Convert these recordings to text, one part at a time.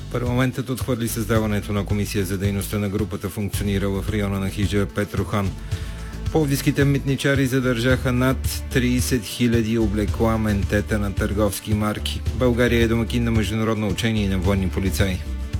Парламентът отхвърли създаването на комисия за дейността на групата, функционирала в района на хижа Петрохан. Пловдивските митничари задържаха над 30 000 облекла ментета на търговски марки. България е домакин на международно учение на военни полицаи.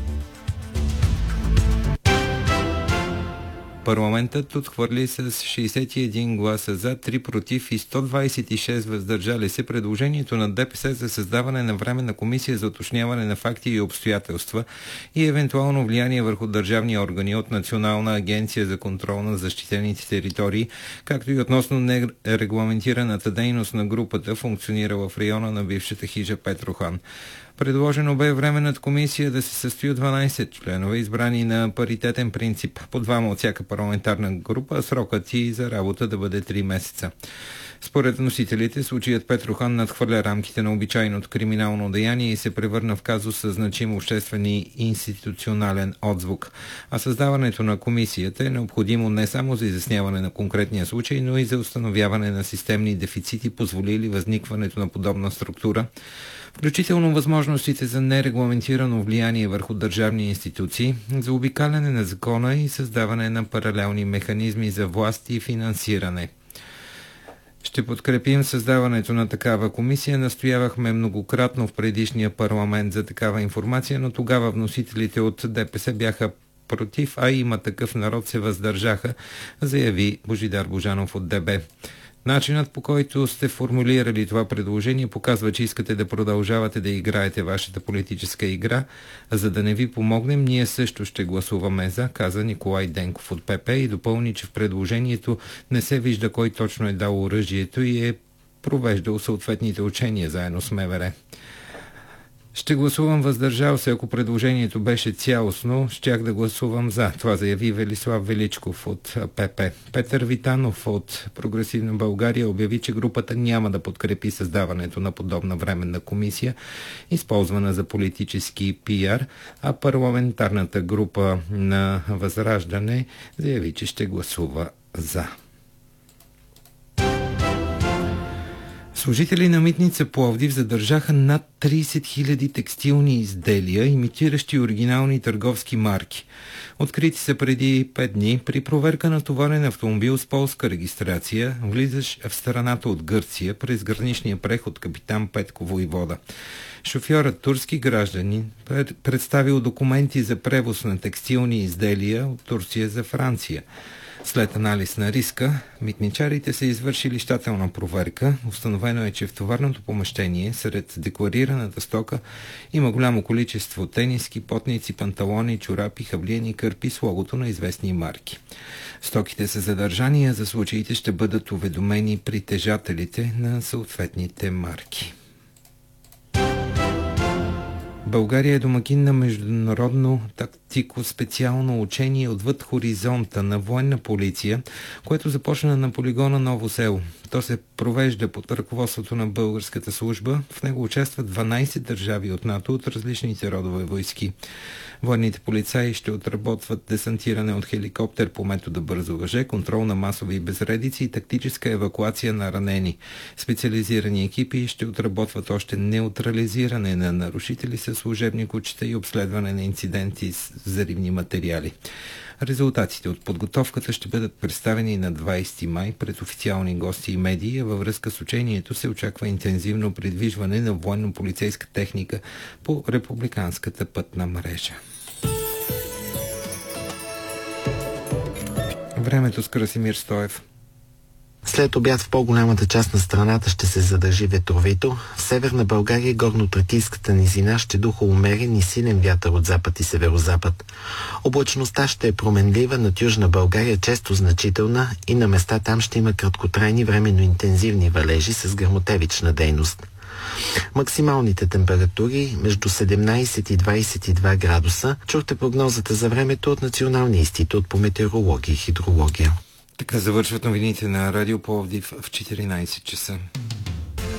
Парламентът отхвърли с 61 гласа за, 3 против и 126 въздържали се предложението на ДПС за създаване на временна комисия за уточняване на факти и обстоятелства и евентуално влияние върху държавни органи от Национална агенция за контрол на защитените територии, както и относно нерегламентираната дейност на групата, функционирала в района на бившата хижа Петрохан. Предложено бе временната комисия да се състои от 12 членове, избрани на паритетен принцип, по двама от всяка парламентарна група, а срокът и за работа да бъде 3 месеца. Според вносителите, случаят Петрохан надхвърля рамките на обичайното криминално деяние и се превърна в казус със значим обществен и институционален отзвук. А създаването на комисията е необходимо не само за изясняване на конкретния случай, но и за установяване на системни дефицити, позволили възникването на подобна структура, включително възможностите за нерегламентирано влияние върху държавни институции, за обикаляне на закона и създаване на паралелни механизми за власт и финансиране. Ще подкрепим създаването на такава комисия. Настоявахме многократно в предишния парламент за такава информация, но тогава вносителите от ДПС бяха против, а Има такъв народ се въздържаха, заяви Божидар Божанов от ДБ. Начинът, по който сте формулирали това предложение, показва, че искате да продължавате да играете вашата политическа игра. За да не ви помогнем, ние също ще гласуваме за, каза Николай Денков от ПП и допълни, че в предложението не се вижда кой точно е дал оръжието и е провеждал съответните учения заедно с МВР. Ще гласувам въздържал се, ако предложението беше цялостно, щях да гласувам за. Това заяви Велислав Величков от ПП. Петър Витанов от Прогресивна България обяви, че групата няма да подкрепи създаването на подобна временна комисия, използвана за политически пиар, а парламентарната група на Възраждане заяви, че ще гласува за. Служители на митница Пловдив задържаха над 30 000 текстилни изделия, имитиращи оригинални търговски марки. Открити са преди 5 дни при проверка на товарен автомобил с полска регистрация, влизащ в страната от Гърция през граничния преход Капитан Петко Войвода. Шофьорът, турски гражданин, представил документи за превоз на текстилни изделия от Турция за Франция. След анализ на риска, митничарите са извършили щателна проверка. Установено е, че в товарното помещение, сред декларираната стока, има голямо количество тениски, потници, панталони, чорапи, хавлиени кърпи с логото на известни марки. Стоките са задържани, а за случаите ще бъдат уведомени притежателите на съответните марки. България е домакин на международно тактико-специално учение отвъд хоризонта на военна полиция, което започна на полигона Ново село. То се провежда под ръководството на българската служба. В него участват 12 държави от НАТО от различните родове войски. Военните полицаи ще отработват десантиране от хеликоптер по метода бързо въже, контрол на масови безредици и тактическа евакуация на ранени. Специализирани екипи ще отработват още неутрализиране на нарушители със служебни кучета и обследване на инциденти с взривни материали. Резултатите от подготовката ще бъдат представени на 20 май пред официални гости и медии, а във връзка с учението се очаква интензивно придвижване на военно-полицейска техника по републиканската пътна мрежа. Времето с Красимир Стоев. След обяд в по-голямата част на страната ще се задържи ветровито. В северна България горно-тракийската низина ще духа умерен и силен вятър от запад и северозапад. Облачността ще е променлива, над Южна България често значителна и на места там ще има краткотрайни временно интензивни валежи с гръмотевична дейност. Максималните температури между 17 и 22 градуса. Чухте прогнозата за времето от Националния институт по метеорология и хидрология. Така завършват новините на Радио Пловдив в 14 часа.